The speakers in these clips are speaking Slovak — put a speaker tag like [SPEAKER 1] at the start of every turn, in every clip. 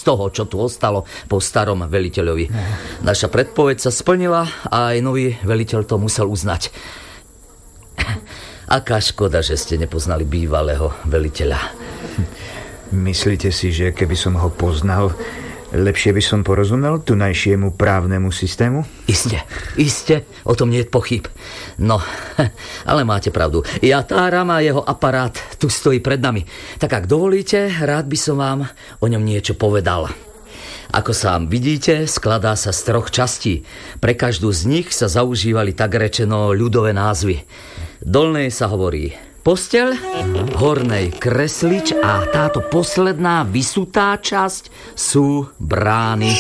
[SPEAKER 1] toho, čo tu ostalo po starom veliteľovi. Naša predpoveď sa splnila a aj nový veliteľ to musel uznať. Aká škoda, že ste nepoznali bývalého veliteľa.
[SPEAKER 2] Myslíte si, že keby som ho poznal, lepšie by som porozumel tunajšiemu právnemu systému?
[SPEAKER 1] Iste, o tom nie je pochyb. No, ale máte pravdu. Jatáram a jeho aparát tu stojí pred nami. Tak ak dovolíte, rád by som vám o ňom niečo povedal. Ako sám vidíte, skladá sa z 3 častí. Pre každú z nich sa zaužívali tak rečeno ľudové názvy. Dolnej sa hovorí posteľ, hornej kreslič a táto posledná vysutá časť sú brány.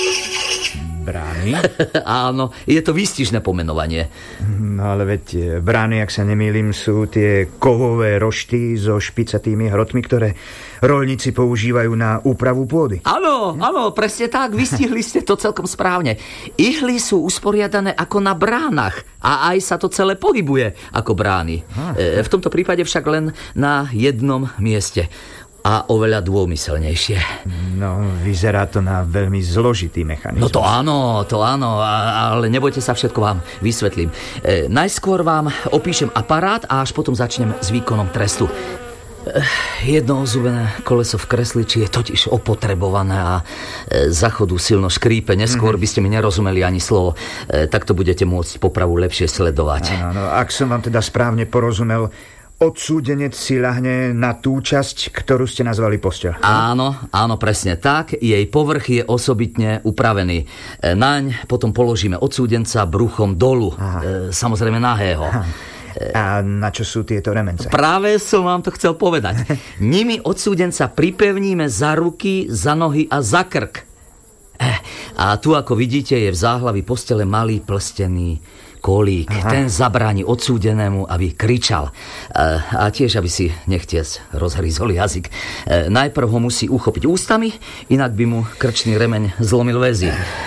[SPEAKER 2] Brány?
[SPEAKER 1] Áno, je to výstižné pomenovanie.
[SPEAKER 2] No ale veď brány, ak sa nemýlim, sú tie kovové rošty so špicatými hrotmi, ktoré roľníci používajú na úpravu pôdy.
[SPEAKER 1] Áno, presne tak, vystihli ste to celkom správne. Ihly sú usporiadané ako na bránach a aj sa to celé pohybuje ako brány. V tomto prípade však len na jednom mieste. A oveľa dômyselnejšie.
[SPEAKER 2] No, vyzerá to na veľmi zložitý mechanizmus.
[SPEAKER 1] No to áno, ale nebojte sa, všetko vám vysvetlím. Najskôr vám opíšem aparát a až potom začnem s výkonom trestu. Jedno ozubené koleso v kresliči je totiž opotrebované a za chodu silno škrípe. Neskôr by ste mi nerozumeli ani slovo. Takto budete môcť popravu lepšie sledovať.
[SPEAKER 2] Áno, ak som vám teda správne porozumel, odsúdenec si ľahne na tú časť, ktorú ste nazvali posteľ.
[SPEAKER 1] Áno, presne tak. Jej povrch je osobitne upravený. Naň potom položíme odsúdenca bruchom dolu. Samozrejme nahého.
[SPEAKER 2] A na čo sú tieto remence?
[SPEAKER 1] Práve som vám to chcel povedať. Nimi odsúdenca pripevníme za ruky, za nohy a za krk. A tu, ako vidíte, je v záhlaví postele malý plstený kolík. Ten zabráni odsúdenému, aby kričal. A tiež, aby si nechtiac rozhryzol jazyk. Najprv ho musí uchopiť ústami, inak by mu krčný remeň zlomil väzy.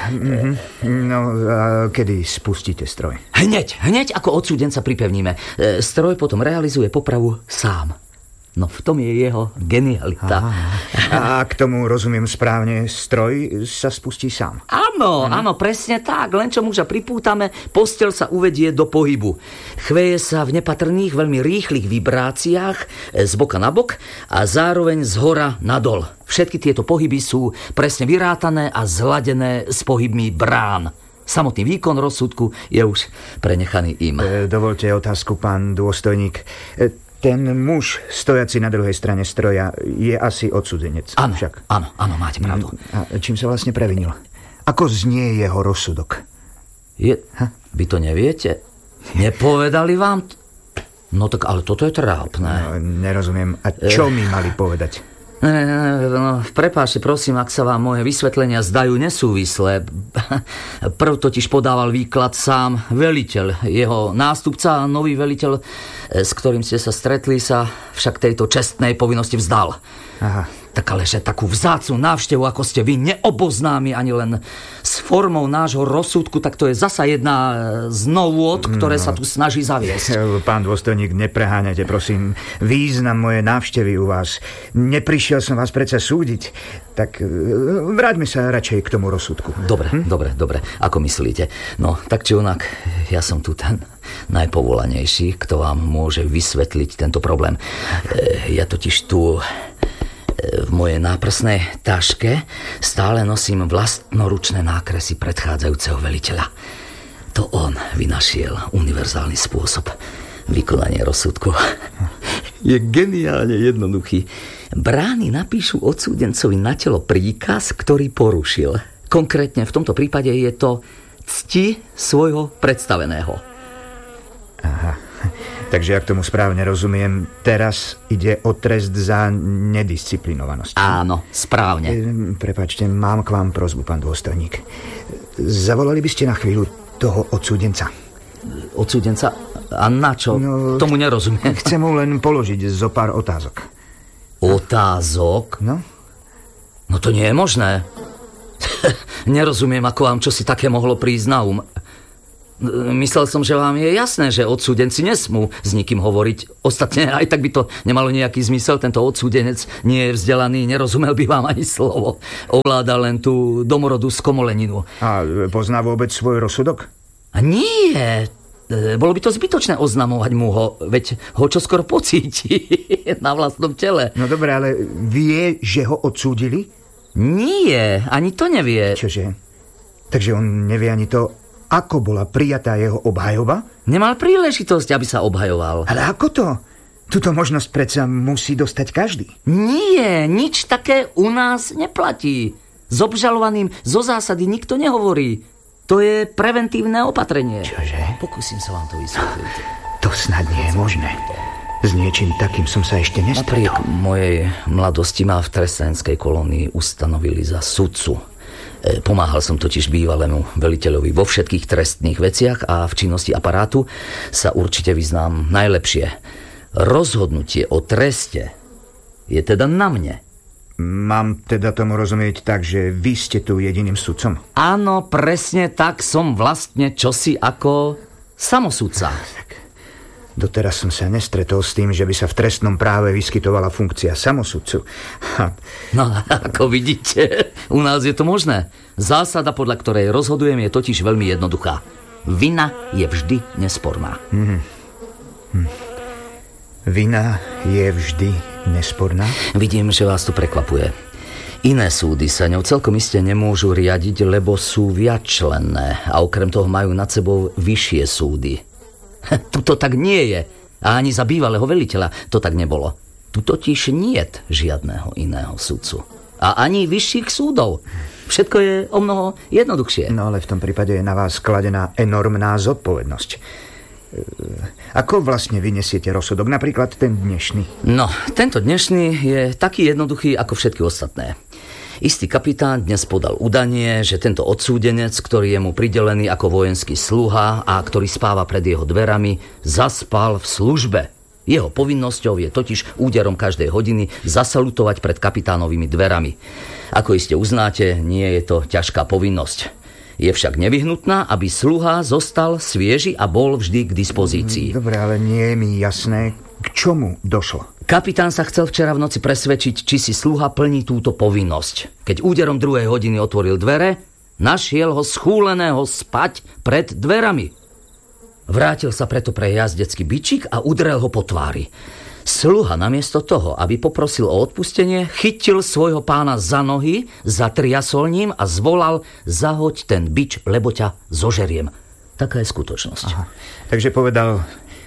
[SPEAKER 2] No, a kedy spustíte stroj?
[SPEAKER 1] Hneď ako odsúdenca pripevníme. Stroj potom realizuje popravu sám. No v tom je jeho genialita.
[SPEAKER 2] A k tomu rozumiem správne, stroj sa spustí sám.
[SPEAKER 1] Áno, presne tak. Len čo muža pripútame, posteľ sa uvedie do pohybu. Chveje sa v nepatrných, veľmi rýchlych vibráciách z boka na bok a zároveň z hora nadol. Všetky tieto pohyby sú presne vyrátané a zladené s pohybmi brán. Samotný výkon rozsudku je už prenechaný im.
[SPEAKER 2] Dovolte otázku, pán dôstojník. Ten muž, stojaci na druhej strane stroja, je asi odsúdenec.
[SPEAKER 1] Áno, máte pravdu.
[SPEAKER 2] A čím sa vlastne previnil? Ako znie jeho rozsudok?
[SPEAKER 1] Vy to neviete? Nepovedali vám? No tak, ale toto je trápne.
[SPEAKER 2] No, nerozumiem. A čo mi mali povedať?
[SPEAKER 1] Prepáčte, prosím, ak sa vám moje vysvetlenia zdajú nesúvislé. Prv totiž podával výklad sám veliteľ. Jeho nástupca a nový veliteľ, s ktorým ste sa stretli, sa však tejto čestnej povinnosti vzdal. Tak ale že takú vzácnu návštevu, ako ste vy, neoboznámi ani len s formou nášho rozsudku, tak to je zasa jedna z novôt, ktoré sa tu snaží zaviesť.
[SPEAKER 2] Pán dôstojník, nepreháňajte, prosím, význam mojej návštevy u vás. Neprišiel som vás predsa súdiť, tak vráťme sa radšej k tomu rozsudku.
[SPEAKER 1] Dobre, ako myslíte. No, tak či onak, ja som tu ten najpovolanejší, kto vám môže vysvetliť tento problém. Ja totiž tu v mojej náprsnej taške stále nosím vlastnoručné nákresy predchádzajúceho veliteľa. To on vynašiel univerzálny spôsob vykonania rozsudku. Je geniálne jednoduchý. Brány napíšu odsúdencovi na telo príkaz, ktorý porušil. Konkrétne v tomto prípade je to cti svojho predstaveného.
[SPEAKER 2] Takže ak tomu správne rozumiem, teraz ide o trest za nedisciplinovanosť.
[SPEAKER 1] Áno, správne.
[SPEAKER 2] Prepáčte, mám k vám prosbu, pán dôstojník. Zavolali by ste na chvíľu toho odsúdenca.
[SPEAKER 1] Odsúdenca? A na čo? No, tomu nerozumiem.
[SPEAKER 2] Chcem mu len položiť zo pár otázok.
[SPEAKER 1] Otázok? No to nie je možné. Nerozumiem, ako vám čosi také mohlo prísť na um. Myslel som, že vám je jasné, že odsúdenci nesmú s nikým hovoriť. Ostatne aj tak by to nemalo nejaký zmysel. Tento odsúdenec nie je vzdelaný, nerozumel by vám ani slovo. Ovláda len tú domorodú skomoleninu.
[SPEAKER 2] A pozná vôbec svoj rozsudok?
[SPEAKER 1] A nie. Bolo by to zbytočné oznamovať mu ho, veď ho čoskoro pocíti na vlastnom tele.
[SPEAKER 2] No dobre, ale vie, že ho odsúdili?
[SPEAKER 1] Nie, ani to nevie.
[SPEAKER 2] Čože? Takže on nevie ani to, ako bola prijatá jeho obhajoba?
[SPEAKER 1] Nemal príležitosť, aby sa obhajoval.
[SPEAKER 2] Ale ako to? Túto možnosť predsa musí dostať každý.
[SPEAKER 1] Nie, nič také u nás neplatí. S obžalovaným zo zásady nikto nehovorí. To je preventívne opatrenie.
[SPEAKER 2] Čože?
[SPEAKER 1] Pokúsim sa vám to vysvetliť.
[SPEAKER 2] To snad nie je možné. S niečím takým som sa ešte nestretol.
[SPEAKER 1] Napriek mojej mladosti ma v trestánskej kolónii ustanovili za sudcu. Pomáhal som totiž bývalému veliteľovi vo všetkých trestných veciach a v činnosti aparátu sa určite vyznám najlepšie. Rozhodnutie o treste je teda na mne.
[SPEAKER 2] Mám teda tomu rozumieť tak, že vy ste tu jediným sudcom?
[SPEAKER 1] Áno, presne tak, som vlastne čosi ako samosudca.
[SPEAKER 2] Doteraz som sa nestretol s tým, že by sa v trestnom práve vyskytovala funkcia samosudcu.
[SPEAKER 1] No, ako vidíte, u nás je to možné. Zásada, podľa ktorej rozhodujem, je totiž veľmi jednoduchá. Vina je vždy nesporná.
[SPEAKER 2] Vina je vždy nesporná?
[SPEAKER 1] Vidím, že vás to prekvapuje. Iné súdy sa ňou celkom iste nemôžu riadiť, lebo sú viacčlenné a okrem toho majú nad sebou vyššie súdy. Tu to tak nie je. A ani za bývalého veliteľa to tak nebolo. Tu totiž niet žiadneho iného sudcu. A ani vyšších súdov. Všetko je o mnoho jednoduchšie.
[SPEAKER 2] No ale v tom prípade je na vás skladená enormná zodpovednosť. Ako vlastne vynesiete rozsudok? Napríklad ten dnešný?
[SPEAKER 1] No, tento dnešný je taký jednoduchý ako všetky ostatné. Istý kapitán dnes podal udanie, že tento odsúdenec, ktorý je mu pridelený ako vojenský sluha a ktorý spáva pred jeho dverami, zaspal v službe. Jeho povinnosťou je totiž úderom každej hodiny zasalutovať pred kapitánovými dverami. Ako iste uznáte, nie je to ťažká povinnosť. Je však nevyhnutná, aby sluha zostal svieži a bol vždy k dispozícii.
[SPEAKER 2] Dobre, ale nie je mi jasné, k čomu došlo.
[SPEAKER 1] Kapitán sa chcel včera v noci presvedčiť, či si sluha plní túto povinnosť. Keď úderom 2. hodiny otvoril dvere, našiel ho schúleného spať pred dverami. Vrátil sa preto pre jazdecký bičík a udrel ho po tvári. Sluha namiesto toho, aby poprosil o odpustenie, chytil svojho pána za nohy, zatriasol ním a zvolal: zahoď ten bič, lebo ťa zožeriem. Taká je skutočnosť.
[SPEAKER 2] Aha. Takže povedal: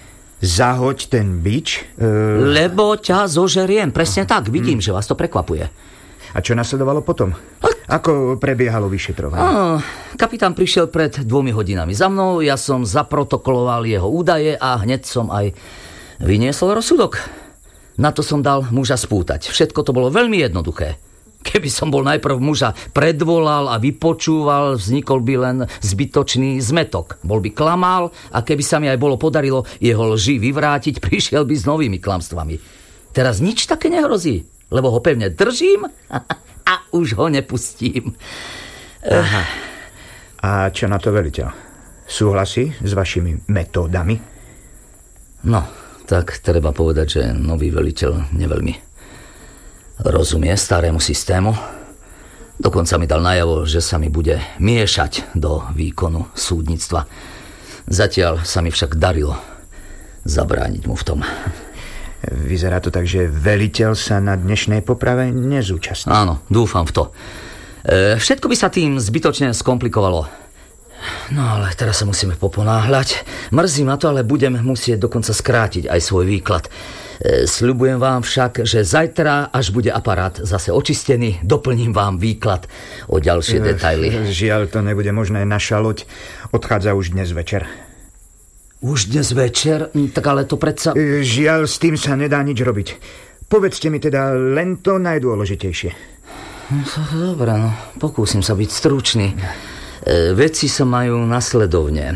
[SPEAKER 2] zahoď ten bič?
[SPEAKER 1] Lebo ťa zožeriem. Presne tak, vidím, že vás to prekvapuje.
[SPEAKER 2] A čo nasledovalo potom? Ako prebiehalo vyšetrovanie?
[SPEAKER 1] Kapitán prišiel pred 2 hodinami za mnou, ja som zaprotokoloval jeho údaje a hneď som aj vyniesol rozsudok. Na to som dal muža spútať. Všetko to bolo veľmi jednoduché. Keby som bol najprv muža predvolal a vypočúval, vznikol by len zbytočný zmetok. Bol by klamal a keby sa mi aj bolo podarilo jeho lži vyvrátiť, prišiel by s novými klamstvami. Teraz nič také nehrozí, lebo ho pevne držím a už ho nepustím.
[SPEAKER 2] Aha. A čo na to veliteľ? Súhlasí s vašimi metódami?
[SPEAKER 1] No, tak treba povedať, že nový veliteľ neveľmi rozumie starému systému. Dokonca mi dal najavo, že sa mi bude miešať do výkonu súdnictva. Zatiaľ sa mi však darilo zabrániť mu v tom.
[SPEAKER 2] Vyzerá to tak, že veliteľ sa na dnešnej poprave nezúčastní.
[SPEAKER 1] Áno, dúfam v to. Všetko by sa tým zbytočne skomplikovalo. No ale teraz sa musíme poponáhľať. Mrzí ma to, ale budem musieť dokonca skrátiť aj svoj výklad. Sľubujem vám však, že zajtra, až bude aparát zase očistený, doplním vám výklad o ďalšie detaily.
[SPEAKER 2] Žiaľ, to nebude možné. Naša loď odchádza už dnes večer.
[SPEAKER 1] Už dnes večer? Tak ale to predsa...
[SPEAKER 2] Žiaľ, s tým sa nedá nič robiť. Povedzte mi teda len to najdôležitejšie.
[SPEAKER 1] Dobre, no, pokúsim sa byť stručný. Veci sa majú nasledovne.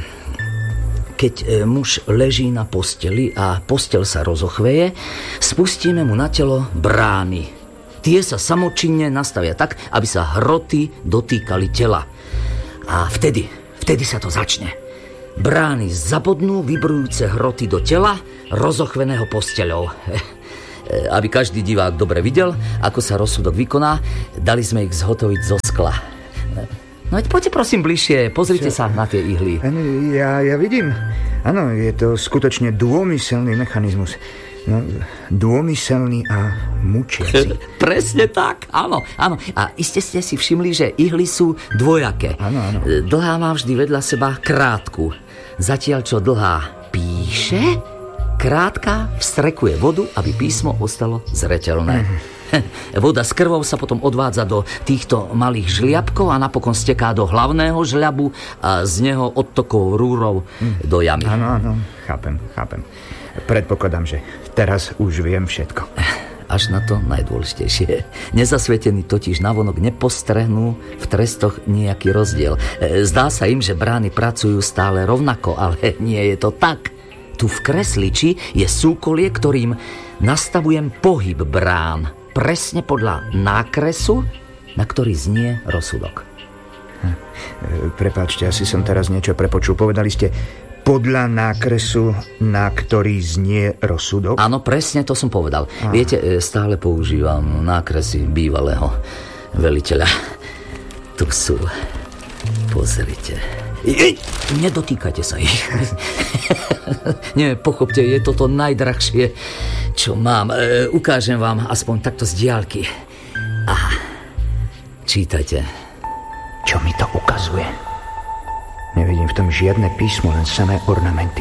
[SPEAKER 1] Keď muž leží na posteli a posteľ sa rozochveje, spustíme mu na telo brány. Tie sa samočinne nastavia tak, aby sa hroty dotýkali tela. A vtedy sa to začne. Brány zabodnú vybrujúce hroty do tela, rozochveného posteľou. Aby každý divák dobre videl, ako sa rozsudok vykoná, dali sme ich zhotoviť zo skla. No poďte prosím bližšie, pozrite sa na tie ihly.
[SPEAKER 2] Ja vidím. Áno, je to skutočne dômyselný mechanizmus. No, dômyselný a mučiaci.
[SPEAKER 1] Presne tak, áno. A iste ste si všimli, že ihly sú dvojaké.
[SPEAKER 2] Áno.
[SPEAKER 1] Dlhá má vždy vedľa seba krátku. Zatiaľ, čo dlhá píše, krátka vstrekuje vodu, aby písmo ostalo zreteľné. Voda s krvou sa potom odvádza do týchto malých žliabkov a napokon steká do hlavného žľabu a z neho odtokovou rúrou do jamy.
[SPEAKER 2] Áno, chápem. Predpokladám, že teraz už viem všetko.
[SPEAKER 1] Až na to najdôležitejšie. Nezasvetení totiž navonok nepostrehnú v trestoch nejaký rozdiel. Zdá sa im, že brány pracujú stále rovnako, ale nie je to tak. Tu v kresliči je súkolie, ktorým nastavujem pohyb brán. Presne podľa nákresu, na ktorý znie rozsudok.
[SPEAKER 2] Prepáčte, asi som teraz niečo prepočul. Povedali ste podľa nákresu, na ktorý znie rozsudok?
[SPEAKER 1] Áno, presne to som povedal. Viete, stále používam nákresy bývalého veliteľa. Tu sú. Pozrite. Nedotýkajte sa ich. Nie, pochopte, je toto najdrahšie, čo mám. Ukážem vám aspoň takto z diaľky. Čítajte.
[SPEAKER 2] Čo mi to ukazuje? Nevidím v tom žiadne písmo, len samé ornamenty.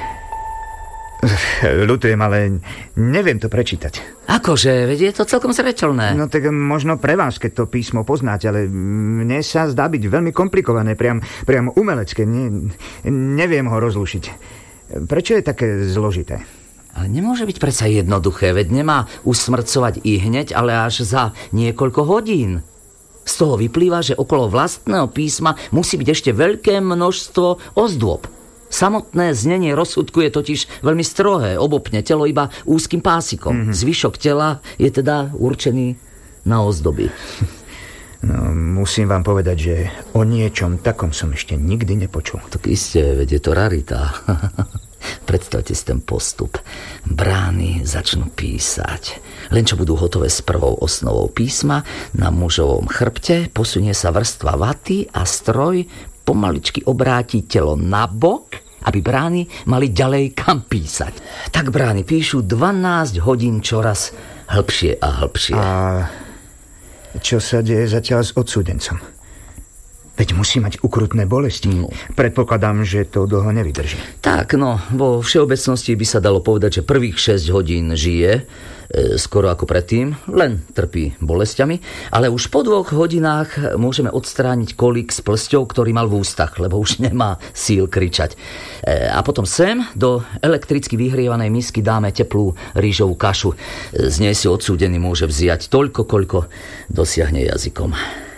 [SPEAKER 2] Ľutujem, ale neviem to prečítať.
[SPEAKER 1] Akože, veď je to celkom zreteľné.
[SPEAKER 2] No tak možno pre vás, keď to písmo poznáte, ale mne sa zdá byť veľmi komplikované, priam umelecké. Neviem ho rozlúšiť. Prečo je také zložité?
[SPEAKER 1] Ale nemôže byť predsa jednoduché, veď nemá usmrcovať i hneď, ale až za niekoľko hodín. Z toho vyplýva, že okolo vlastného písma musí byť ešte veľké množstvo ozdôb. Samotné znenie rozsudku je totiž veľmi strohé, obopne telo iba úzkým pásikom. Zvyšok tela je teda určený na ozdoby.
[SPEAKER 2] No, musím vám povedať, že o niečom takom som ešte nikdy nepočul.
[SPEAKER 1] Tak iste, veď je to rarita. Predstavte si ten postup. Brány začnú písať. Len čo budú hotové s prvou osnovou písma, na mužovom chrbte posunie sa vrstva vaty a stroj pomaličky obráti telo na bok, aby brány mali ďalej kam písať. Tak brány píšu 12 hodín čoraz hlbšie a hlbšie.
[SPEAKER 2] A čo sa deje zatiaľ s odsúdencom? Veď musí mať ukrutné bolesti. No. Predpokladám, že to dlho nevydrží.
[SPEAKER 1] Tak, vo všeobecnosti by sa dalo povedať, že prvých 6 hodín žije, skoro ako predtým, len trpí bolestiami, ale už po 2 hodinách môžeme odstrániť kolík s plsťou, ktorý mal v ústach, lebo už nemá síl kričať. A potom sem do elektricky vyhrievanej misky dáme teplú rýžovú kašu. Z nej si odsúdený môže vziať toľko, koľko dosiahne jazykom.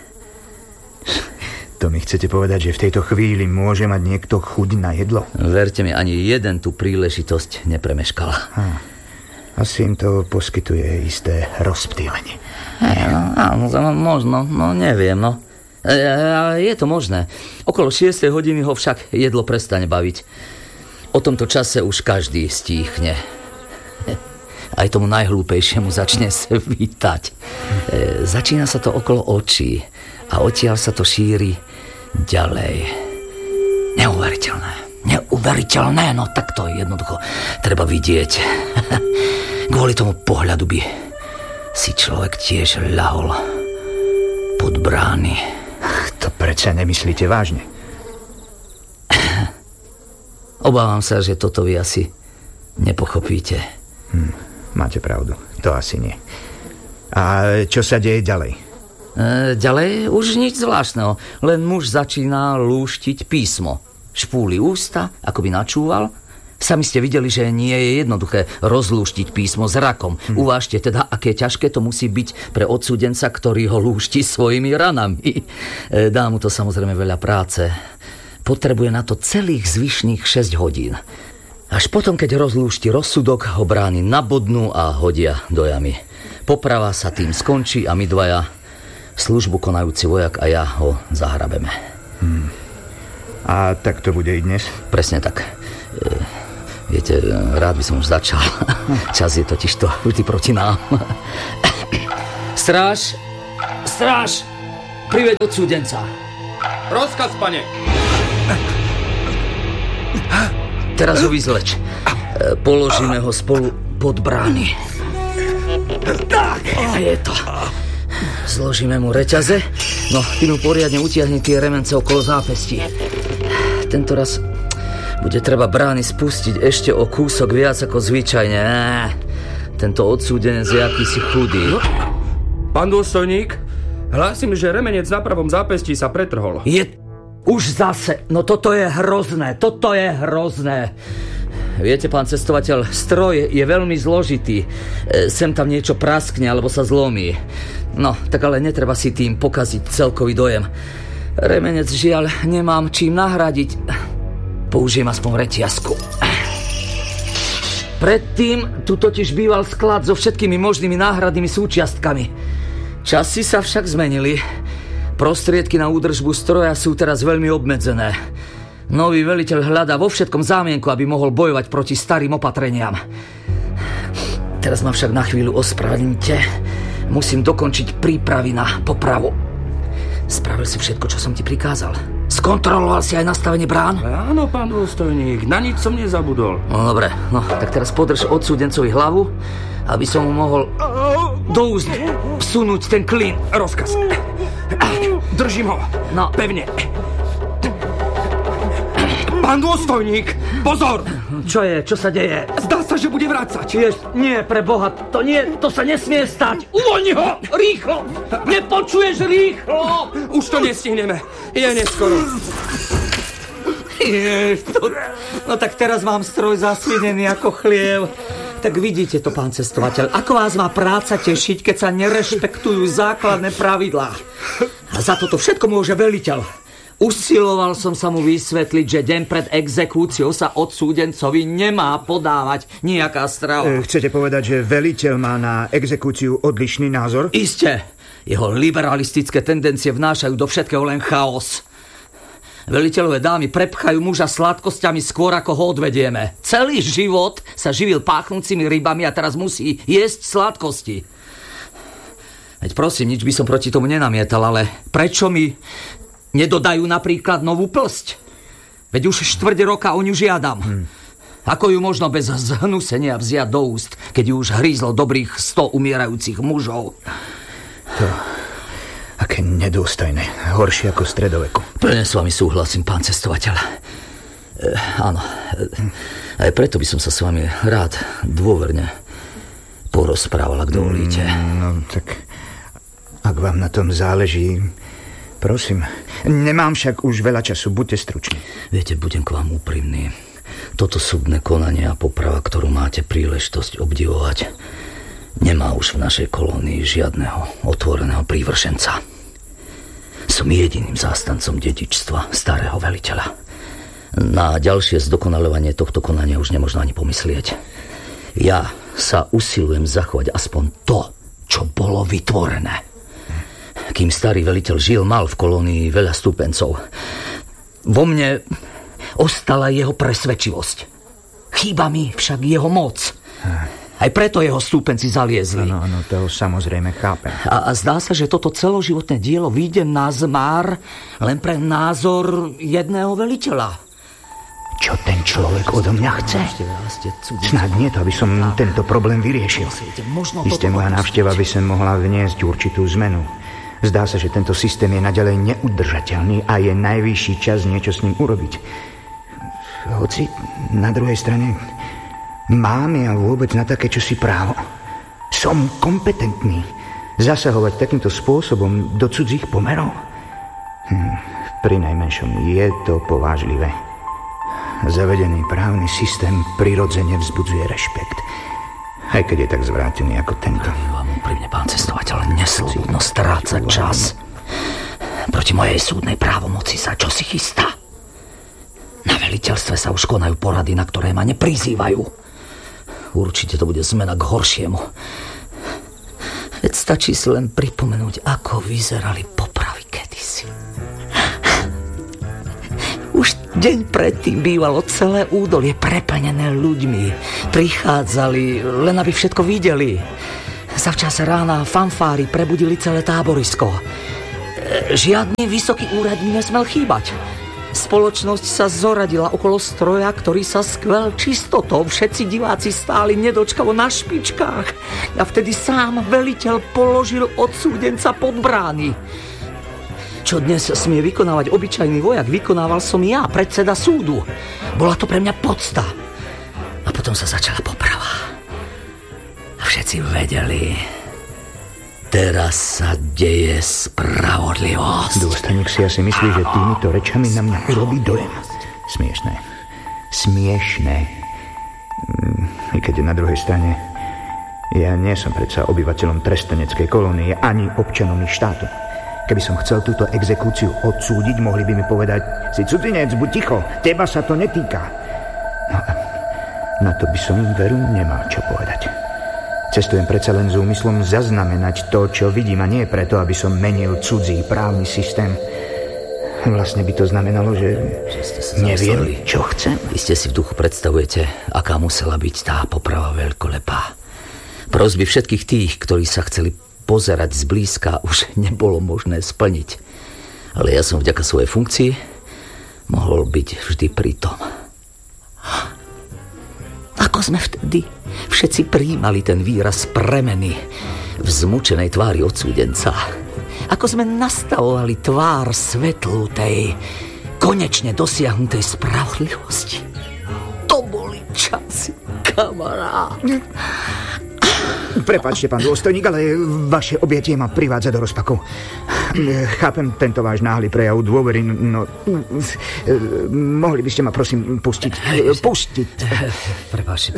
[SPEAKER 2] To mi chcete povedať, že v tejto chvíli môže mať niekto chuť na jedlo?
[SPEAKER 1] Verte mi, ani jeden tú príležitosť nepremeškal.
[SPEAKER 2] Asi im to poskytuje isté rozptýlenie.
[SPEAKER 1] Možno, neviem, je to možné. Okolo 6 hodiny ho však jedlo prestane baviť. O tomto čase už každý stíchne. Aj tomu najhlúpejšiemu začne svítať. Začína sa to okolo očí a odtiaľ sa to šíri ďalej. Neuveriteľné, no tak to jednoducho treba vidieť. Kvôli tomu pohľadu by si človek tiež ľahol pod brány.
[SPEAKER 2] To predsa nemyslíte vážne?
[SPEAKER 1] Obávam sa, že toto vy asi nepochopíte.
[SPEAKER 2] Máte pravdu, to asi nie. A čo sa deje ďalej?
[SPEAKER 1] Ďalej už nič zvláštneho. Len muž začína lúštiť písmo. Špúli ústa, ako by načúval. Sami ste videli, že nie je jednoduché rozlúštiť písmo zrakom. Uvážte teda, aké ťažké to musí byť pre odsúdenca, ktorý ho lúšti svojimi ranami. Dá mu to samozrejme veľa práce. Potrebuje na to celých zvyšných 6 hodín. Až potom, keď rozlúšti rozsudok, ho brány nabodnú a hodia do jamy. Poprava sa tým skončí a my dvaja, službu konajúci vojak a ja, ho zahrabeme.
[SPEAKER 2] A tak to bude i dnes?
[SPEAKER 1] Presne tak. Viete, rád by som už začal. Čas je totiž to vždy proti nám. Stráž! Stráž! Priveď odsúdenca.
[SPEAKER 3] Rozkaz, pane.
[SPEAKER 1] Teraz ho vyzleč. Položíme ho spolu pod brány. Tak, je to. Zložíme mu reťaze. No, ty mu poriadne utiahni tie remence okolo zápestí. Tento raz bude treba brány spustiť ešte o kúsok viac ako zvyčajne. Tento odsúdenec je akýsi chudý.
[SPEAKER 3] Pán dôstojník, hlásim, že remenec na pravom zápestí sa pretrhol.
[SPEAKER 1] Je už zase. No toto je hrozné. Toto je hrozné. Viete, pán cestovateľ, stroj je veľmi zložitý. Sem tam niečo praskne alebo sa zlomí. No, tak ale netreba si tým pokaziť celkový dojem. Remenec žiaľ nemám čím nahradiť. Použijem aspoň reťazku. Predtým tu totiž býval sklad so všetkými možnými náhradnými súčiastkami. Časy sa však zmenili. Prostriedky na údržbu stroja sú teraz veľmi obmedzené. Nový veliteľ hľadá vo všetkom zámienku, aby mohol bojovať proti starým opatreniam. Teraz ma však na chvíľu ospravedlňte. Musím dokončiť prípravy na popravu. Spravil si všetko, čo som ti prikázal? Skontroloval si aj nastavenie brán?
[SPEAKER 3] Áno, pán dôstojník, na nič som nezabudol.
[SPEAKER 1] No dobre, no tak teraz podrž odsúdencovi hlavu, aby som mu mohol do úst vsunúť ten klín.
[SPEAKER 3] Rozkaz. Držím ho. No. Pevne. Pán dôstojník, pozor!
[SPEAKER 1] Čo je? Čo sa deje?
[SPEAKER 3] Zdá sa, že bude vrácať.
[SPEAKER 1] Nie, pre Boha, to sa nesmie stať. Uvoľni ho! Rýchlo! Nepočuješ, rýchlo!
[SPEAKER 3] Už to nestihneme. Je neskoro.
[SPEAKER 1] No tak teraz mám stroj zasvinený ako chliev. Tak vidíte to, pán cestovateľ, ako vás má práca tešiť, keď sa nerešpektujú základné pravidlá. A za toto všetko môže veliteľ. Usiloval som sa mu vysvetliť, že deň pred exekúciou sa odsúdencovi nemá podávať nejaká strava.
[SPEAKER 2] Chcete povedať, že veliteľ má na exekúciu odlišný názor?
[SPEAKER 1] Isté. Jeho liberalistické tendencie vnášajú do všetkého len chaos. Veliteľové dámy prepchajú muža sladkosťami skôr, ako ho odvedieme. Celý život sa živil páchnúcimi rybami a teraz musí jesť sladkosti. Veď prosím, nič by som proti tomu nenamietal, ale prečo mi nedodajú napríklad novú plsť? Veď už 4 roka o ňu žiadam. Ako ju možno bez zhnusenia vziať do úst, keď ju už hrízlo dobrých 100 umierajúcich mužov?
[SPEAKER 2] To, aké nedôstojné. Horšie ako stredoveku.
[SPEAKER 1] Plne s vami súhlasím, pán cestovateľ. Áno. Aj preto by som sa s vami rád dôverne porozprával, ak dovolíte.
[SPEAKER 2] No, tak ak vám na tom záleží, prosím. Nemám však už veľa času, buďte struční.
[SPEAKER 1] Viete, budem k vám úprimný. Toto súdne konanie a poprava, ktorú máte príležitosť obdivovať, nemá už v našej kolónii žiadneho otvoreného prívrženca. Som jediným zástancom dedičstva starého veliteľa. Na ďalšie zdokonaľovanie tohto konania už nemožno ani pomyslieť. Ja sa usilujem zachovať aspoň to, čo bolo vytvorené. Kým starý veliteľ žil, mal v kolónii veľa stúpencov. Vo mne ostala jeho presvedčivosť. Chýba mi však jeho moc. Aj preto jeho stúpenci zaliezli.
[SPEAKER 2] Áno, to samozrejme chápem.
[SPEAKER 1] A zdá sa, že toto celoživotné dielo vyjde na zmar len pre názor jedného veliteľa.
[SPEAKER 2] Čo ten človek odo mňa chce? Snad nie to, aby som tento problém vyriešil. Isté, moja návšteva by sa mohla vniesť určitú zmenu. Zdá sa, že tento systém je naďalej neudržateľný a je najvyšší čas niečo s ním urobiť. Hoci na druhej strane mám ja vôbec na také čosi právo. Som kompetentný zasahovať takýmto spôsobom do cudzích pomerov? Pri najmenšom je to povážlivé. Zavedený právny systém prirodzene vzbudzuje rešpekt. Aj keď je tak zvrátený ako tento.
[SPEAKER 1] Vám úprimne, pán cestovateľ, neslobodno strácať čas. Proti mojej súdnej právomoci sa čosi chystá. Na veliteľstve sa už konajú porady, na ktoré ma neprizývajú. Určite to bude zmena k horšiemu. Veď stačí si len pripomenúť, ako vyzerali popravy kedysi. Už Deň predtým bývalo celé údolie preplnené ľuďmi. Prichádzali, len aby všetko videli. Zavčas rána fanfári prebudili celé táborisko. Žiadny vysoký úradník nesmel chýbať. Spoločnosť sa zoradila okolo stroja, ktorý sa skvel čistotou. Všetci diváci stáli nedočkavo na špičkách. A vtedy sám veliteľ položil odsúdenca pod brány. Čo dnes smie vykonávať obyčajný vojak, vykonával som ja, predseda súdu. Bola to pre mňa podsta. A potom sa začala poprava. A všetci vedeli, teraz sa deje spravodlivosť.
[SPEAKER 2] Dôstojník si asi myslí, že týmito rečami na mňa urobí dojem. Smiešné. Smiešné. I keď na druhej strane ja nie som predsa obyvateľom tresteneckej kolónie ani občanom ich štátu. Keby som chcel túto exekúciu odsúdiť, mohli by mi povedať: si cudzinec, buď ticho, teba sa to netýka. No, na to by som veru nemal čo povedať. Cestujem predsa len s úmyslom zaznamenať to, čo vidím, a nie preto, aby som menil cudzí právny systém. Vlastne by to znamenalo, že neviem, čo chcem.
[SPEAKER 1] Iste si v duchu predstavujete, aká musela byť tá poprava veľkolepá. Prosby všetkých tých, ktorí sa chceli pozerať zblízka, už nebolo možné splniť. Ale ja som vďaka svojej funkcii mohol byť vždy pritom. Ako sme vtedy všetci prijímali ten výraz premeny v zmučenej tvári odsúdenca. Ako sme nastavovali tvár svetlú tej konečne dosiahnutej spravodlivosti. To boli časy, kamarát.
[SPEAKER 2] Prepáčte, pán dôstojník, ale vaše objatie ma privádza do rozpakov. Chápem tento váš náhly prejav dôvery, no... mohli by ste ma, prosím, pustiť? Pustiť.
[SPEAKER 1] Prepáčte.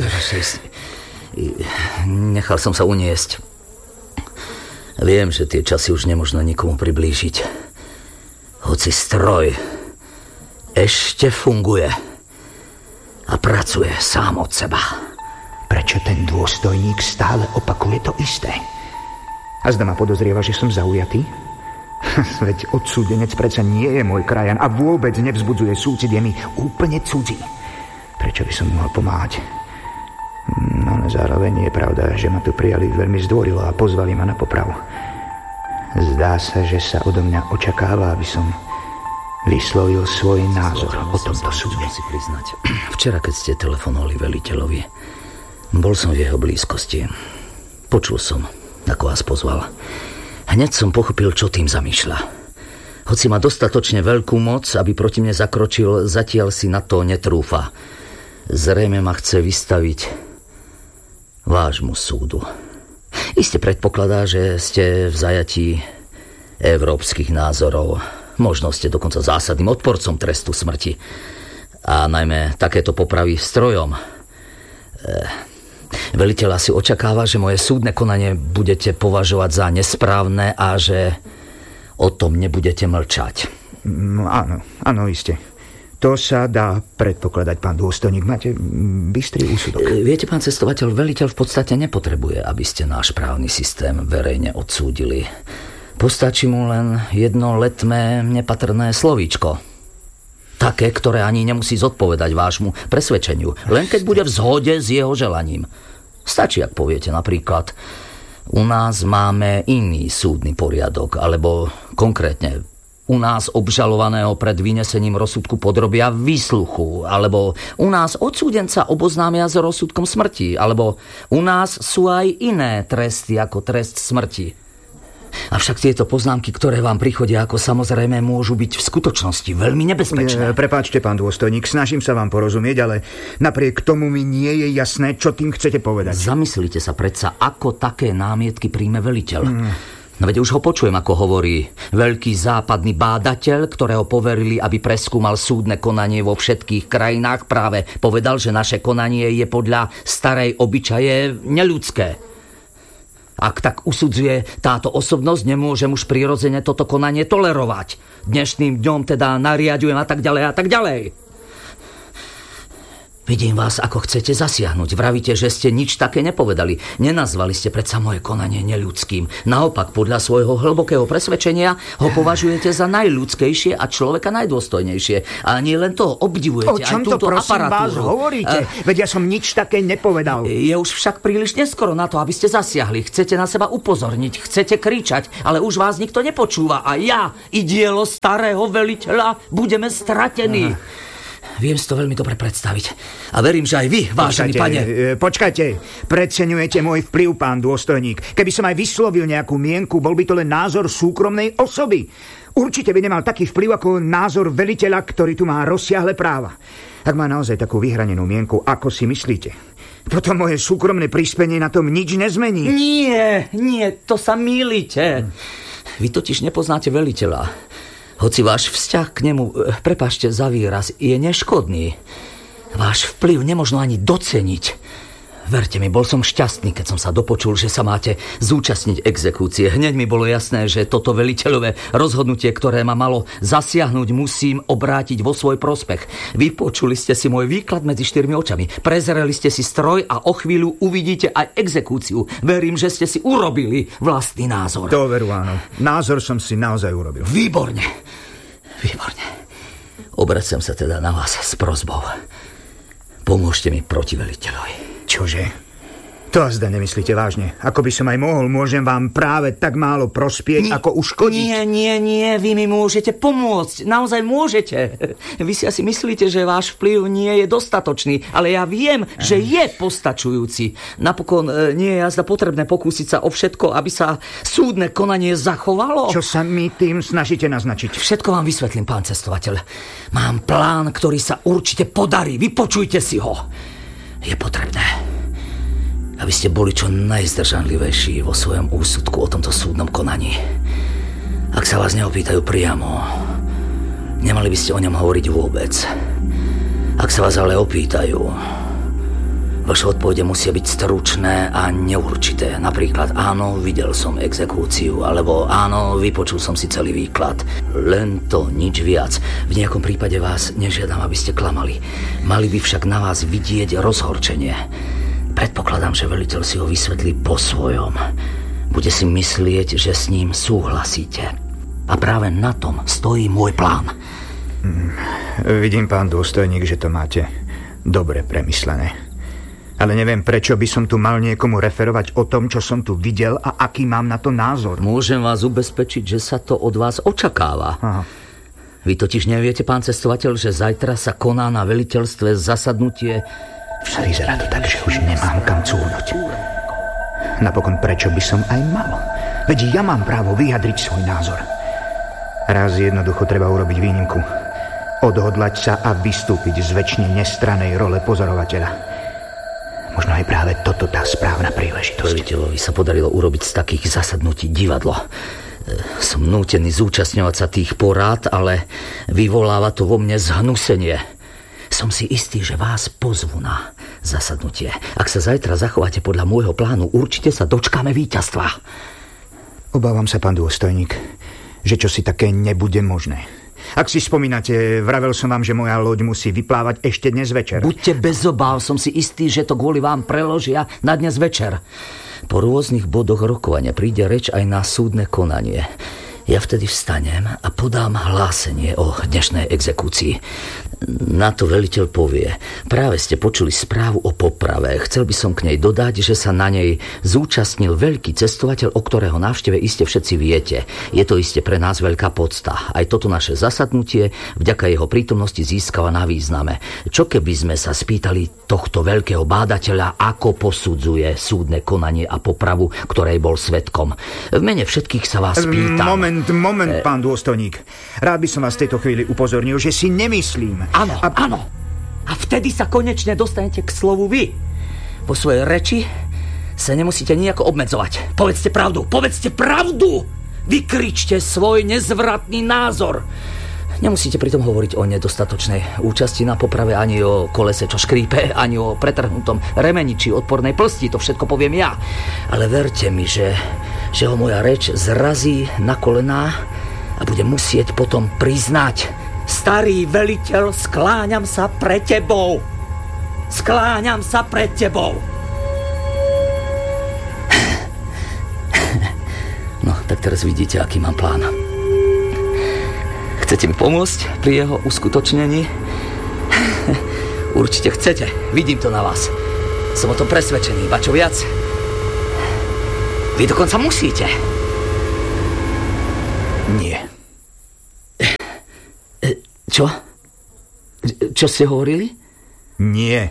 [SPEAKER 1] Nechal som sa uniesť. Viem, že tie časy už nemožno nikomu priblížiť. Hoci stroj ešte funguje a pracuje sám od seba.
[SPEAKER 2] Prečo ten dôstojník stále opakuje to isté? A zda ma podozrieva, že som zaujatý? Veď odsúdenec predsa nie je môj krajan a vôbec nevzbudzuje súcit, je mi úplne cudzí. Prečo by som mohol pomáhať? No, ale zároveň je pravda, že ma tu prijali veľmi zdvorilo a pozvali ma na popravu. Zdá sa, že sa odo mňa očakáva, aby som vyslovil svoj názor o tomto súde.
[SPEAKER 1] Si priznať. Včera, keď ste telefonovali veliteľovi, bol som v jeho blízkosti. Počul som, ako vás pozval. Hneď som pochopil, čo tým zamýšľa. Hoci má dostatočne veľkú moc, aby proti mne zakročil, zatiaľ si na to netrúfa. Zrejme ma chce vystaviť vášmu súdu. Iste predpokladá, že ste v zajatí európskych názorov. Možno ste dokonca zásadným odporcom trestu smrti. A najmä takéto popravy strojom. Veliteľ asi očakáva, že moje súdne konanie budete považovať za nesprávne a že o tom nebudete mlčať.
[SPEAKER 2] No, áno, iste. To sa dá predpokladať, pán dôstojník. Máte bystrý úsudok.
[SPEAKER 1] Viete, pán cestovateľ, veliteľ v podstate nepotrebuje, aby ste náš právny systém verejne odsúdili. Postačí mu len jedno letmé, nepatrné slovíčko. Také, ktoré ani nemusí zodpovedať vášmu presvedčeniu, len keď bude v zhode s jeho želaním. Stačí, ak poviete napríklad: u nás máme iný súdny poriadok, alebo konkrétne: u nás obžalovaného pred vynesením rozsudku podrobia výsluchu, alebo u nás odsúdenca oboznámia s rozsudkom smrti, alebo u nás sú aj iné tresty ako trest smrti. Avšak tieto poznámky, ktoré vám prichodia ako samozrejme, môžu byť v skutočnosti veľmi nebezpečné.
[SPEAKER 2] Prepáčte, pán dôstojník, snažím sa vám porozumieť, ale napriek tomu mi nie je jasné, čo tým chcete povedať.
[SPEAKER 1] Zamyslite sa predsa, ako také námietky príjme veliteľ. No veď už ho počujem, ako hovorí. Veľký západný bádateľ, ktorého poverili, aby preskúmal súdne konanie vo všetkých krajinách, práve povedal, že naše konanie je podľa starej obyčaje neľudské. Ak tak usudzuje táto osobnosť, nemôžem už prirodzene toto konanie tolerovať. Dnešným dňom teda nariadujem a tak ďalej a tak ďalej. Vidím vás, ako chcete zasiahnuť. Vravíte, že ste nič také nepovedali. Nenazvali ste predsa moje konanie neľudským. Naopak, podľa svojho hlbokého presvedčenia ho považujete za najľudskejšie a človeka najdôstojnejšie. A nie len to, obdivujete aj túto aparatúru.
[SPEAKER 2] Vás hovoríte? Veď ja som nič také nepovedal.
[SPEAKER 1] Je už však príliš neskoro na to, aby ste zasiahli. Chcete na seba upozorniť, chcete kričať, ale už vás nikto nepočúva. A ja i dielo starého veliteľa budeme stratení. Viem si to veľmi dobre predstaviť. A verím, že aj vy, vážený pane...
[SPEAKER 2] Počkajte, preceňujete môj vplyv, pán dôstojník. Keby som aj vyslovil nejakú mienku, bol by to len názor súkromnej osoby. Určite by nemal taký vplyv ako názor veliteľa, ktorý tu má rozsiahle práva. Ak má naozaj takú vyhranenú mienku, ako si myslíte? Potom moje súkromné prispenie na tom nič nezmení.
[SPEAKER 1] Nie, to sa mýlite. Vy totiž nepoznáte veliteľa. Hoci váš vzťah k nemu, prepáčte za výraz, je neškodný. Váš vplyv nemožno ani doceniť. Verte mi, bol som šťastný, keď som sa dopočul, že sa máte zúčastniť exekúcie. Hneď mi bolo jasné, že toto veliteľové rozhodnutie, ktoré ma malo zasiahnuť, musím obrátiť vo svoj prospech. Vypočuli ste si môj výklad medzi 4 očami. Prezreli ste si stroj a o chvíľu uvidíte aj exekúciu. Verím, že ste si urobili vlastný názor.
[SPEAKER 2] To veru, áno. Názor som si naozaj urobil.
[SPEAKER 1] Výborne. Obracam sa teda na vás s prosbou. Pomôžte mi proti veliteľovi.
[SPEAKER 2] Čože? To azda nemyslíte vážne. Ako by som aj mohol, môžem vám práve tak málo prospieť, ako uškodiť.
[SPEAKER 1] Nie, vy mi môžete pomôcť. Naozaj môžete. Vy si asi myslíte, že váš vplyv nie je dostatočný, ale ja viem, že je postačujúci. Napokon nie je azda potrebné pokúsiť sa o všetko, aby sa súdne konanie zachovalo.
[SPEAKER 2] Čo sa mi tým snažíte naznačiť?
[SPEAKER 1] Všetko vám vysvetlím, pán cestovateľ. Mám plán, ktorý sa určite podarí. Vypočujte si ho. Je potrebné, aby ste boli čo najzdržanlivejší vo svojom úsudku o tomto súdnom konaní. Ak sa vás neopýtajú priamo, nemali by ste o ňom hovoriť vôbec. Ak sa vás ale opýtajú, vaše odpovede musia byť stručné a neurčité. Napríklad, áno, videl som exekúciu, alebo áno, vypočul som si celý výklad. Len to, nič viac. V nejakom prípade vás nežiadam, aby ste klamali. Mali by však na vás vidieť rozhorčenie. Predpokladám, že veliteľ si ho vysvetlí po svojom. Bude si myslieť, že s ním súhlasíte. A práve na tom stojí môj plán.
[SPEAKER 2] Vidím, pán dôstojník, že to máte dobre premyslené. Ale neviem, prečo by som tu mal niekomu referovať o tom, čo som tu videl a aký mám na to názor.
[SPEAKER 1] Môžem vás ubezpečiť, že sa to od vás očakáva. Aha. Vy totiž neviete, pán cestovateľ, že zajtra sa koná na veliteľstve zasadnutie.
[SPEAKER 2] Vyzerá to tak, že už nemám kam cúvnuť. Napokon prečo by som aj mal? Veď ja mám právo vyjadriť svoj názor. Raz jednoducho treba urobiť výnimku. Odhodlať sa a vystúpiť z večne nestranej role pozorovateľa. Možno aj práve toto tá správna príležitosť.
[SPEAKER 1] Veliteľovi sa podarilo urobiť z takých zasadnutí divadlo. Som nútený zúčastňovať sa tých porád, ale vyvoláva to vo mne zhnusenie. Som si istý, že vás pozvu na zasadnutie. Ak sa zajtra zachováte podľa môjho plánu, určite sa dočkáme víťazstva.
[SPEAKER 2] Obávam sa, pán dôstojník, že čo si také nebude možné. Ak si spomínate, vravel som vám, že moja loď musí vyplávať ešte dnes večer.
[SPEAKER 1] Buďte bez obáv, som si istý, že to kvôli vám preložia na dnes večer. Po rôznych bodoch rokovania príde reč aj na súdne konanie. Ja vtedy vstanem a podám hlásenie o dnešnej exekúcii. Na to veliteľ povie: práve ste počuli správu o poprave. Chcel by som k nej dodať, že sa na nej zúčastnil veľký cestovateľ, o ktorého návšteve iste všetci viete. Je to iste pre nás veľká podsta. Aj toto naše zasadnutie vďaka jeho prítomnosti získava na význame. Čo keby sme sa spýtali tohto veľkého bádateľa, ako posudzuje súdne konanie a popravu, ktorej bol svedkom? V mene všetkých sa vás pýtam.
[SPEAKER 2] Moment, pán dôstojník. Rád by som vás v tejto chvíli upozornil, že si nemyslím.
[SPEAKER 1] Áno. A vtedy sa konečne dostanete k slovu vy. Po svojej reči sa nemusíte nejako obmedzovať. Povedzte pravdu! Vykričte svoj nezvratný názor. Nemusíte pritom hovoriť o nedostatočnej účasti na poprave, ani o kolese, čo škrípe, ani o pretrhnutom remeni či odpornej plsti. To všetko poviem ja. Ale verte mi, že ho moja reč zrazí na kolená a bude musieť potom priznať: starý veliteľ, skláňam sa pre tebou. skláňam sa pred tebou. No, tak teraz vidíte, aký mám plán. Chcete mi pomôcť pri jeho uskutočnení? Určite chcete. Vidím to na vás. Som o tom presvedčený. Ba čo viac? Vy dokonca musíte.
[SPEAKER 2] Nie.
[SPEAKER 1] Čo? Čo ste hovorili?
[SPEAKER 2] Nie.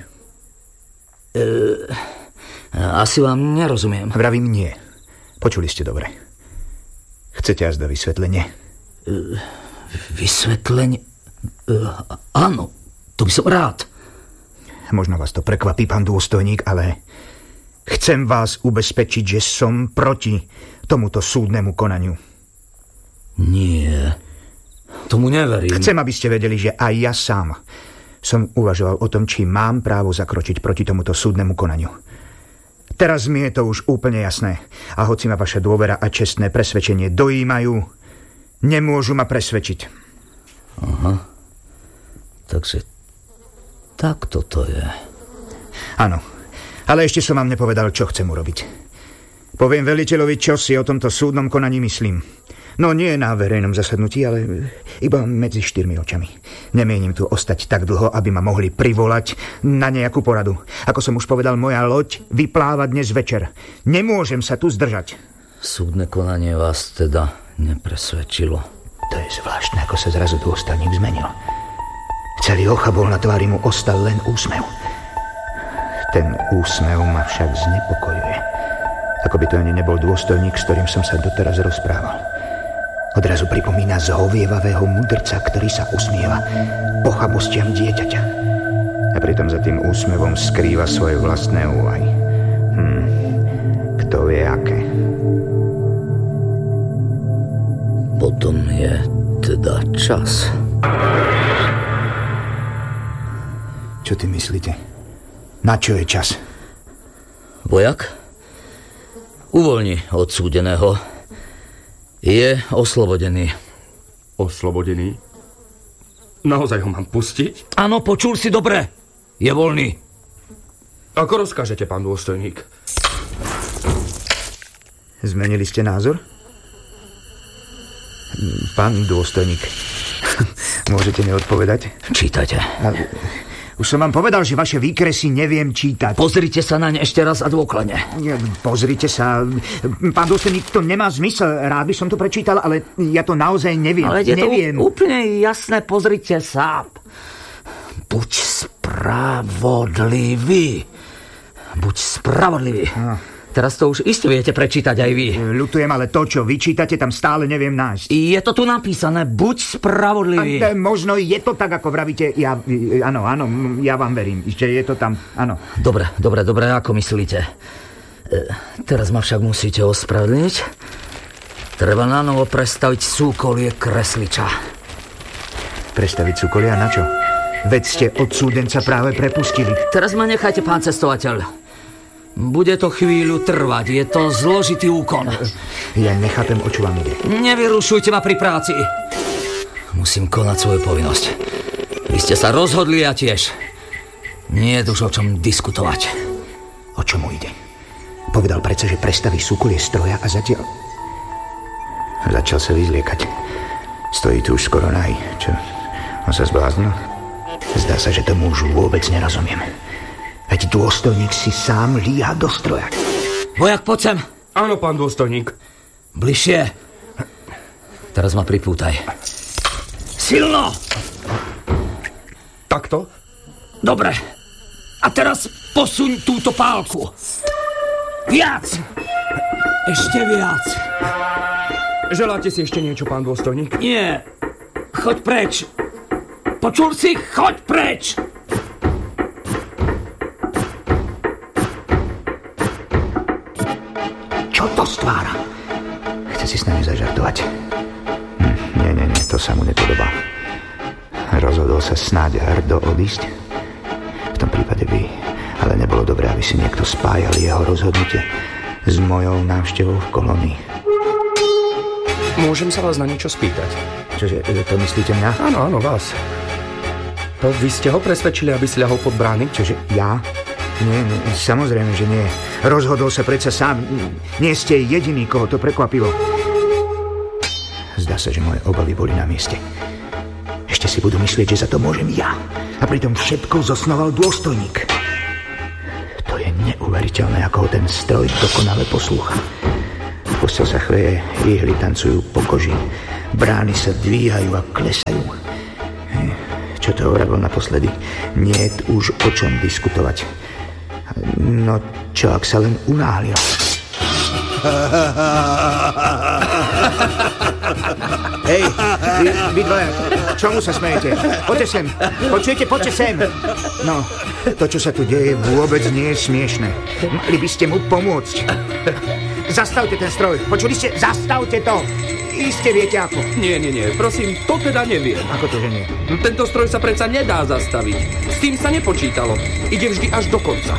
[SPEAKER 1] Asi vám nerozumiem.
[SPEAKER 2] Vravím nie. Počuli ste dobre. Chcete azda vysvetlenie?
[SPEAKER 1] Vysvetlenie? Áno, to by som rád.
[SPEAKER 2] Možno vás to prekvapí, pán dôstojník, ale chcem vás ubezpečiť, že som proti tomuto súdnemu konaniu.
[SPEAKER 1] Nie, tomu neverím.
[SPEAKER 2] Chcem, aby ste vedeli, že aj ja sám som uvažoval o tom, či mám právo zakročiť proti tomuto súdnemu konaniu. Teraz mi je to už úplne jasné. A hoci ma vaša dôvera a čestné presvedčenie dojímajú, nemôžu ma presvedčiť.
[SPEAKER 1] Aha. Takže takto to je.
[SPEAKER 2] Áno. Ale ešte som vám nepovedal, čo chcem urobiť. Poviem veliteľovi, čo si o tomto súdnom konaní myslím. No nie na verejnom zasadnutí, ale iba medzi 4 očami. Nemienim tu ostať tak dlho, aby ma mohli privolať na nejakú poradu. Ako som už povedal, moja loď vypláva dnes večer. Nemôžem sa tu zdržať.
[SPEAKER 1] Súdne konanie vás teda nepresvedčilo.
[SPEAKER 2] To je zvláštne, ako sa zrazu dôstojník zmenil. Celý ochabol, na tvári mu ostal len úsmev. Ten úsmev ma však znepokojuje. Ako by to ani nebol dôstojník, s ktorým som sa doteraz rozprával. Odrazu pripomína zhovievavého mudrca, ktorý sa usmieva pochabostiam dieťaťa. A pritom za tým úsmevom skrýva svoje vlastné úvahy. Kto vie aké.
[SPEAKER 1] Potom je teda čas.
[SPEAKER 2] Čo ty myslíte? Na čo je čas?
[SPEAKER 1] Vojak uvoľni odsúdeného. Je oslobodený.
[SPEAKER 3] Oslobodený? Naozaj ho mám pustiť?
[SPEAKER 1] Áno, počul si dobre. Je voľný.
[SPEAKER 3] Ako rozkážete, pán dôstojník?
[SPEAKER 2] Zmenili ste názor? Pán dôstojník, môžete mi odpovedať?
[SPEAKER 1] Čítajte.
[SPEAKER 2] Už som vám povedal, že vaše výkresy neviem čítať.
[SPEAKER 1] Pozrite sa na ne ešte raz a dôkladne.
[SPEAKER 2] Pozrite sa. Pán dôstojník, to nemá zmysel. Rád by som to prečítal, ale ja to naozaj neviem.
[SPEAKER 1] Ale je
[SPEAKER 2] neviem.
[SPEAKER 1] To úplne jasné. Pozrite sa. Buď spravodlivý. Buď spravodlivý. Teraz to už isto viete prečítať aj vy.
[SPEAKER 2] Ľutujem, ale to, čo vyčítate, tam stále neviem nájsť.
[SPEAKER 1] Je to tu napísané. Buď spravodlivý.
[SPEAKER 2] Možno je to tak, ako vravíte. Áno, ja vám verím. Ešte je to tam, áno.
[SPEAKER 1] Dobre, ako myslíte? Teraz ma však musíte ospravedlniť. Treba nanovo prestaviť súkolie kresliča.
[SPEAKER 2] Prestaviť súkolia na čo? Veď ste odsúdenca práve prepustili.
[SPEAKER 1] Teraz ma nechajte, pán cestovateľ. Bude to chvíľu trvať, je to zložitý úkon.
[SPEAKER 2] Ja nechápem, o čo vám ide.
[SPEAKER 1] Nevyrušujte ma pri práci. Musím konať svoju povinnosť. Vy ste sa rozhodli, ja tiež. Nie je už o čom diskutovať.
[SPEAKER 2] O čom mu ide? Povedal predsa, že prestaví súkolie stroja a zatiaľ... Začal sa vyzliekať. Stojí tu už skoro nahý. Čo? On sa zbláznil? Zdá sa, že tomu už vôbec nerozumiem. Veď dôstojník si sám líha do stroja.
[SPEAKER 1] Vojak, poď sem.
[SPEAKER 3] Áno, pán dôstojník.
[SPEAKER 1] Bližšie. Teraz ma pripútaj. Silno!
[SPEAKER 3] Takto?
[SPEAKER 1] Dobre. A teraz posuň túto pálku. Viac! Ešte viac.
[SPEAKER 3] Želáte si ešte niečo, pán dôstojník?
[SPEAKER 1] Nie. Choď preč. Počul si? Choď preč!
[SPEAKER 2] Čo to stvára? Chce si s nami zažartovať. Nie, to sa mu nepodobá. Rozhodol sa snáď hrdo odísť. V tom prípade by ale nebolo dobré, aby si niekto spájal jeho rozhodnutie s mojou návštevou v kolónii.
[SPEAKER 3] Môžem sa vás na niečo spýtať?
[SPEAKER 2] Čože, to myslíte mňa?
[SPEAKER 3] Áno, vás. Vy ste ho presvedčili, aby si ľahol pod brány?
[SPEAKER 2] Čože, ja? Nie, samozrejme, že nie. Rozhodol sa predsa sám. Nie ste jediný, koho to prekvapilo. Zdá sa, že moje obavy boli na mieste. Ešte si budú myslieť, že za to môžem ja. A pritom všetko zosnoval dôstojník. To je neuveriteľné, ako ho ten stroj dokonale poslúcha. Postel sa chveje, ihly tancujú po koži. Brány sa dvíhajú a klesajú. Čo to hovoril naposledy? Niet už o čom diskutovať. No čo, ak sa len unáhlia? Hej, vy dvaja, čomu sa smejete? Poďte sem, počujete, poďte sem. No, to, čo sa tu deje, vôbec nie je smiešné. Mali by ste mu pomôcť. Zastavte ten stroj, počuli ste? Zastavte to! Iste viete ako.
[SPEAKER 3] Nie, prosím, to teda neviem.
[SPEAKER 2] Ako to, že nie?
[SPEAKER 3] Tento stroj sa predsa nedá zastaviť. S tým sa nepočítalo. Ide vždy až do konca.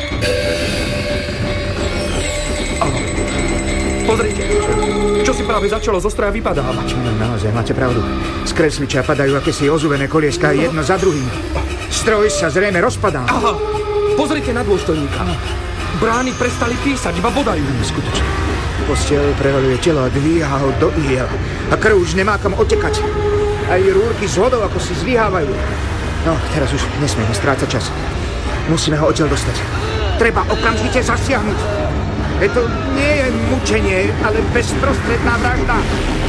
[SPEAKER 3] Pozrite, čo si práve začalo zo stroja vypadávať.
[SPEAKER 2] Naozaj, máte pravdu. Z kresliča padajú akési ozúvené kolieska jedno za druhým. Stroj sa zrejme rozpadá.
[SPEAKER 3] Aha, pozrite na dôstojníka. Brány prestali písať, iba bodajú.
[SPEAKER 2] Skutočne. Posteľ prevaľuje telo a dvíha ho do ihiel. A krv už nemá kam odtekať. Aj rúrky z vodou ako si zlyhávajú. No, teraz už nesmieme strácať čas. Musíme ho odtiaľ dostať. Treba okamžite zasiahnuť. To nie je mučenie, ale bezprostredná vražda.